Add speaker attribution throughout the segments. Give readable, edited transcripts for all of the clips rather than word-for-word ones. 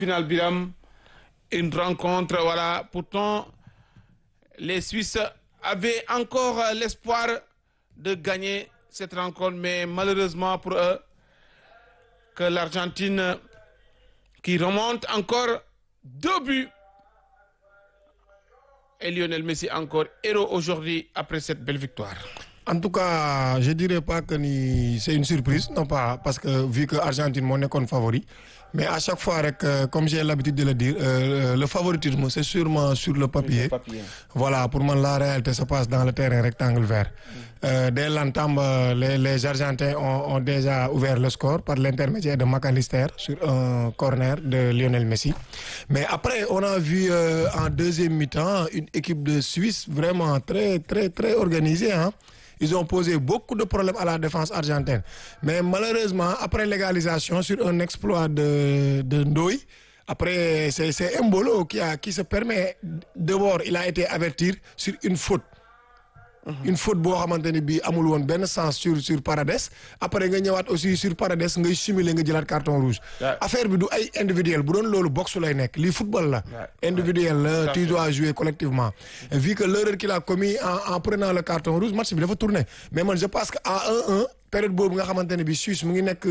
Speaker 1: Final Biram, une rencontre, voilà. Pourtant, les Suisses avaient encore l'espoir de gagner cette rencontre, mais malheureusement pour eux, que l'Argentine qui remonte encore 2 buts. Et Lionel Messi encore héros aujourd'hui après cette belle victoire.
Speaker 2: En tout cas, je dirais pas que c'est une surprise, non pas parce que vu que l'Argentine mon est favori, mais à chaque fois, comme j'ai l'habitude de le dire, le favoritisme c'est sûrement sur le papier. Voilà, pour moi la réalité se passe dans le terrain rectangle vert. Dès l'entame, les Argentins ont déjà ouvert le score par l'intermédiaire de McAllister sur un corner de Lionel Messi. Mais après, on a vu en deuxième mi-temps une équipe de Suisse vraiment très organisée, hein. Ils ont posé beaucoup de problèmes à la défense argentine. Mais malheureusement, après l'égalisation sur un exploit de Ndoye, après c'est Embolo qui se permet, d'abord il a été averti sur une faute. Une faute boo xamante ni bii amul woon benn sens sur Paredes après nga ñëwaat aussi sur Paredes ngay simuler nga jëlaat carton rouge. Affaire bi du ay individuel bu doon loolu boxe lay nekk lii football la. Individuel la tu dois jouer collectivement. Et vu que l'erreur qu'il a commis en prenant le carton rouge match bi dafa tourner mais man je pense que à 1-1 période boobu nga xamante ne bi Suisse mu ngi nekk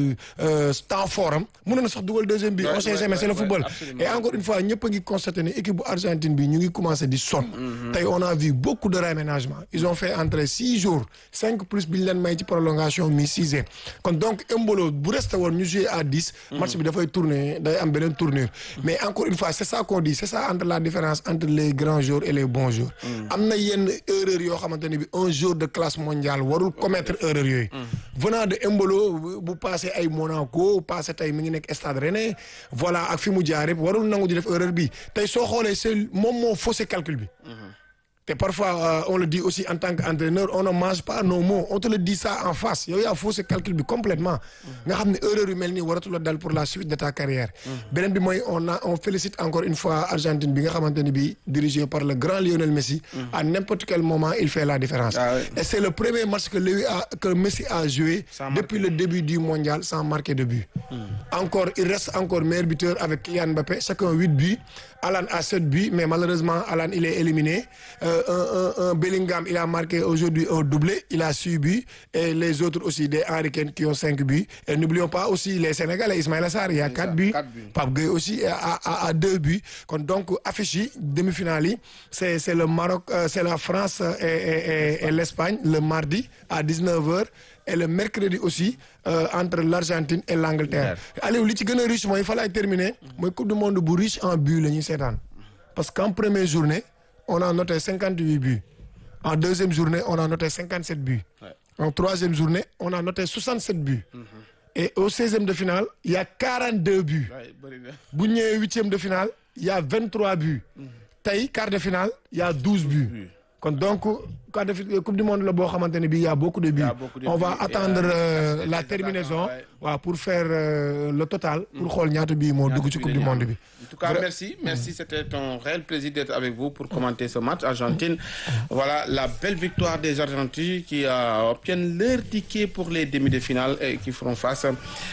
Speaker 2: temps fort am mën na sax dugal deuxième bi on sait jamais c'est le football. Et encore une fois ñëpp a ngi constaté ne équipe bu Argentine bi ñu ngi commencé di sonn. Tey on a vu beaucoup de réaménagement. Ils ont fait entrer 6 jours 5 plus bi ñu leen may ci prolongation mi 6e kon donc Embolo bu resté woon ñu jouer à 10. match bi dafay tourner day am beneen tournure. Mais encore une fois c'est ça qu'on dit c'est ça entre la différence entre les grands joueurs et les bons joueurs. am na yenn erreur yoo xamante ne bi un joueur de classe mondiale warul commettre erreur yooyu. Venant de Embolo bu passé ay Monaco passé tey mi ngi nekk Stade Rennais voilà ak fi mu jaar yëpp warul nangu di def erreur bi tey soo xoolee c'est moom moo faussé calcul bi. Et parfois on le dit aussi en tant qu'entraîneur on ne mange pas nos mots on te le dit ça en face yow yaa faussé calcul bi complètement nga xam ne erreur yu mel nii waratu la dal pour la suite de ta carrière. Beneen bi mooy on félicite encore une fois Argentine bi nga xamante ni bi dirigé par le grand Lionel Messi. À n'importe quel moment il fait la différence. Et c'est le premier match que Messi a joué depuis le début du mondial sans marquer de but. Encore il reste encore meilleur buteur avec Kylian Mbappé chacun 8 buts. Alan a 7 buts mais malheureusement Alan il est éliminé. Un Bellingham il a marqué aujourd'hui un doublé il a 6 buts et les autres aussi des Henry Kane qui ont 5 buts et n'oublions pas aussi les Sénégalais Ismaïla Sarr il y a 4 buts Pape Gueye aussi a 2 buts kon donc affiche yi demi-finale yi c'est le Maroc c'est la France et l'Espagne le mardi à 19h et le mercredi aussi entre l'Argentine et l'Angleterre. Aliou li ci gën a riche mooy fa laay terminer mooy coupe du monde bu riche en buts la ñuy seetaan parce qu'en première journée on a noté 58 buts. En deuxième journée, on a noté 57 buts. En troisième journée, on a noté 67 buts. Et au 16e de finale, il y a 42 buts. Bu ñëwee 8e de finale, il y a 23 buts. Tey quart de finale, il y a 12 buts. Kon donc coupe du monde la boo xamante ne bii y a beaucoup de buts. On va attendre la terminaison pour faire le total pour xool ñaata bii moo dugg ci coupe du monde bi.
Speaker 1: En tout cas merci c'était un réel plaisir d'être avec vous pour commenter ce match Argentine. Voilà la belle victoire des Argentins qui obtiennent leur ticket pour les demi de finale et qui feront face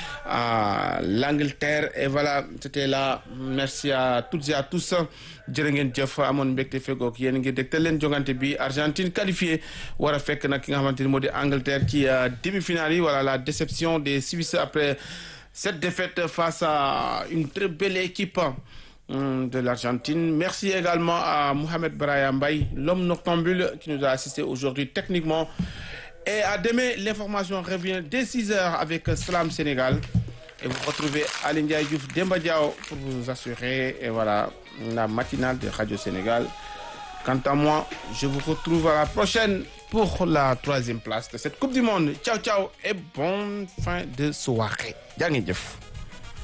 Speaker 1: à l'Angleterre. Et voilà c'était là merci à toutes et à tous jërë ngeen jëf amoon mbégte fegook yéen ngi dégtal leen jongante bi Argentine qualifié war a fekk nag ki nga xamante ni moo di Angleterre ci demi-finale yi voilà la déception des Suisses après cette défaite face à une très belle équipe de l'Argentine. Merci également à Mohamed Braya Mbaye l'homme noctambule qui nous a assisté aujourd'hui techniquement. Et à demain l'information revient dès 6h avec Salam Sénégal. Et vous retrouvez Aly Ndiaye Diouf Demba Diaw pour vous assurer et voilà la matinale de Radio Sénégal. Quant à moi, je vous retrouve à la prochaine pour la 3e place de cette Coupe du Monde. Ciao ciao et bonne fin de soirée. Jaa ngeen jëf.